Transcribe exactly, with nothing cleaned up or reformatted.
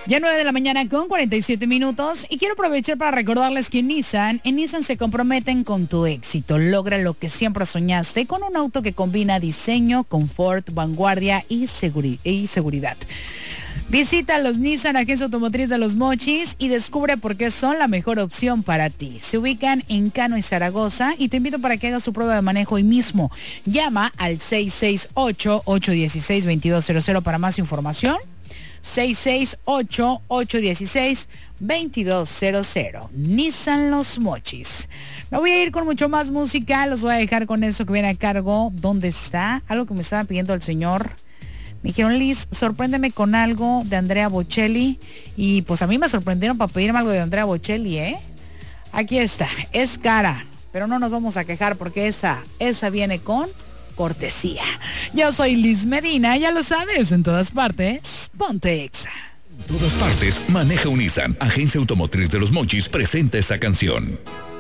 Ya nueve de la mañana con cuarenta y siete minutos y quiero aprovechar para recordarles que en Nissan, en Nissan se comprometen con tu éxito. Logra lo que siempre soñaste con un auto que combina diseño, confort, vanguardia y, seguri- y seguridad. Visita los Nissan Agencia Automotriz de Los Mochis y descubre por qué son la mejor opción para ti. Se ubican en Cano y Zaragoza y te invito para que hagas su prueba de manejo hoy mismo. Llama al seis seis ocho, ocho uno seis, dos dos cero cero para más información. seis seis ocho, ocho uno seis, dos dos cero cero. Nissan Los Mochis. Me voy a ir con mucho más música. Los voy a dejar con eso que viene a cargo. ¿Dónde está? Algo que me estaba pidiendo el señor. Me dijeron, Liz, sorpréndeme con algo de Andrea Bocelli. Y pues a mí me sorprendieron para pedirme algo de Andrea Bocelli, ¿eh? Aquí está. Es cara, pero no nos vamos a quejar porque esa, esa viene con cortesía. Yo soy Liz Medina, ya lo sabes, en todas partes, ponte Exa. En todas partes, maneja un Nissan. Agencia Automotriz de Los Mochis presenta esa canción.